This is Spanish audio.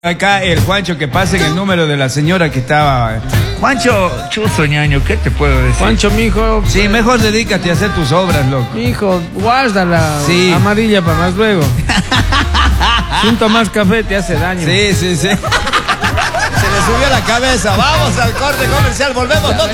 Acá el Juancho, que pasen el número de la señora que estaba. Juancho, chuzo, ñaño, ¿qué te puedo decir? Juancho, mijo. Sí, mejor dedícate a hacer tus obras, loco. Mijo, guarda la Sí. amarilla para más luego. Si tomas café te hace daño. Sí. Se le subió la cabeza. Vamos al corte comercial, volvemos.